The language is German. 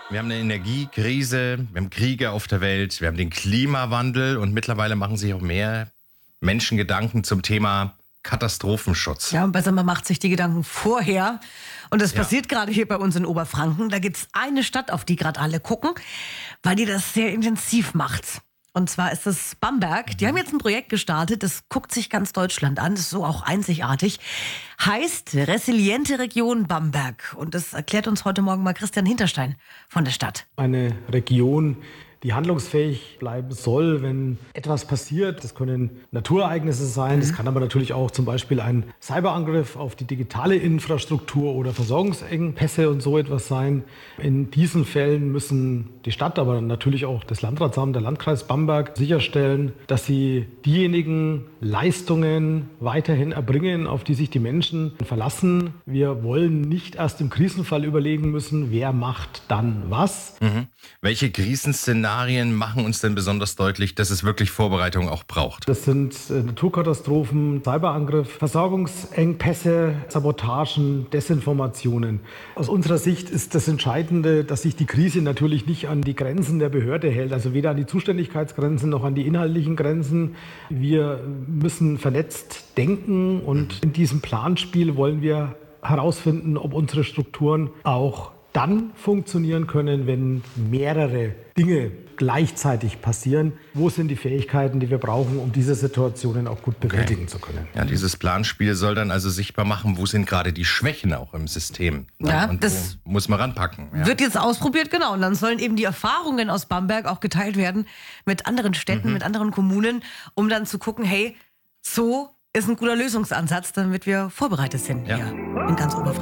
Wir haben eine Energiekrise, wir haben Kriege auf der Welt, wir haben den Klimawandel und mittlerweile machen sich auch mehr Menschen Gedanken zum Thema Katastrophenschutz. Ja, und besser, man macht sich die Gedanken vorher. Und das Ja. passiert gerade hier bei uns in Oberfranken. Da gibt es eine Stadt, auf die gerade alle gucken, weil die das sehr intensiv macht. Und zwar ist es Bamberg. Die haben jetzt ein Projekt gestartet, das guckt sich ganz Deutschland an. Das ist so auch einzigartig. Heißt Resiliente Region Bamberg. Und das erklärt uns heute Morgen mal Christian Hinterstein von der Stadt. Eine Region, die handlungsfähig bleiben soll, wenn etwas passiert. Das können Naturereignisse sein, das kann aber natürlich auch zum Beispiel ein Cyberangriff auf die digitale Infrastruktur oder Versorgungsengpässe und so etwas sein. In diesen Fällen müssen die Stadt, aber natürlich auch das Landratsamt, der Landkreis Bamberg sicherstellen, dass sie diejenigen Leistungen weiterhin erbringen, auf die sich die Menschen verlassen. Wir wollen nicht erst im Krisenfall überlegen müssen, wer macht dann was. Welche Krisenszenarien machen uns denn besonders deutlich, dass es wirklich Vorbereitung auch braucht? Das sind Naturkatastrophen, Cyberangriff, Versorgungsengpässe, Sabotagen, Desinformationen. Aus unserer Sicht ist das Entscheidende, dass sich die Krise natürlich nicht an die Grenzen der Behörde hält, also weder an die Zuständigkeitsgrenzen noch an die inhaltlichen Grenzen. Wir müssen vernetzt denken und in diesem Planspiel wollen wir herausfinden, ob unsere Strukturen auch dann funktionieren können, wenn mehrere Dinge gleichzeitig passieren. Wo sind die Fähigkeiten, die wir brauchen, um diese Situationen auch gut bewältigen zu können? Ja, dieses Planspiel soll dann also sichtbar machen, wo sind gerade die Schwächen auch im System. Ja, und das wo muss man ranpacken. Ja. Wird jetzt ausprobiert, genau. Und dann sollen eben die Erfahrungen aus Bamberg auch geteilt werden mit anderen Städten, mit anderen Kommunen, um dann zu gucken, hey, so ist ein guter Lösungsansatz, damit wir vorbereitet sind hier in ganz Oberfranken.